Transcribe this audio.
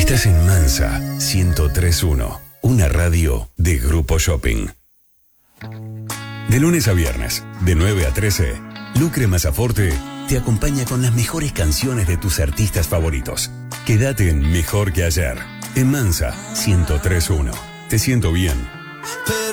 Estás en Mansa 103.1, una radio de Grupo Shopping. De lunes a viernes, de 9 a 13, Lucre Mazzaforte te acompaña con las mejores canciones de tus artistas favoritos. Quédate en Mejor que Ayer, en Mansa 103.1. Te siento bien.